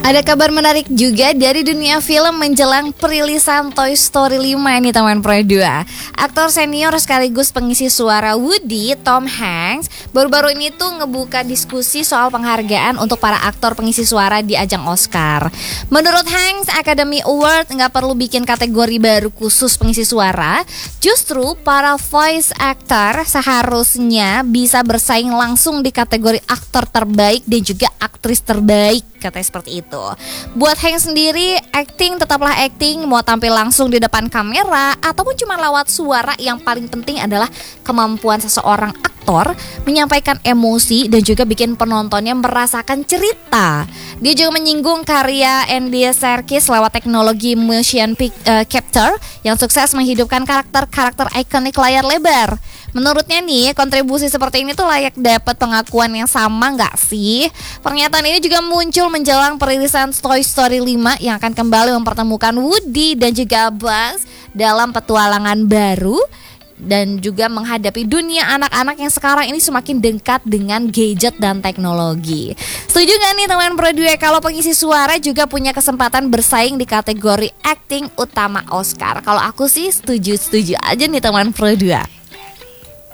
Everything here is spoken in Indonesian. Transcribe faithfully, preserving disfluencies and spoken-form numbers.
Ada kabar menarik juga dari dunia film menjelang perilisan Toy Story lima nih teman Pro dua. Aktor senior sekaligus pengisi suara Woody, Tom Hanks, baru-baru ini tuh ngebuka diskusi soal penghargaan untuk para aktor pengisi suara di ajang Oscar. Menurut Hanks, Academy Award nggak perlu bikin kategori baru khusus pengisi suara. Justru para voice actor seharusnya bisa bersaing langsung di kategori aktor terbaik dan juga aktris terbaik, katanya seperti itu. Buat Hanks sendiri, acting tetaplah acting, mau tampil langsung di depan kamera ataupun cuma lewat suara, yang paling penting adalah kemampuan seseorang aktor menyampaikan emosi dan juga bikin penontonnya merasakan cerita. Dia juga menyinggung karya Andy Serkis lewat teknologi motion pic, uh, capture yang sukses menghidupkan karakter-karakter ikonik layar lebar. Menurutnya nih, kontribusi seperti ini tuh layak dapat pengakuan yang sama nggak sih? Pernyataan ini juga muncul menjelang perilisan Toy Story lima yang akan kembali mempertemukan Woody dan juga Buzz dalam petualangan baru dan juga menghadapi dunia anak-anak yang sekarang ini semakin dekat dengan gadget dan teknologi. Setuju gak nih teman Pro dua kalau pengisi suara juga punya kesempatan bersaing di kategori acting utama Oscar? Kalau aku sih setuju-setuju aja nih teman Pro dua.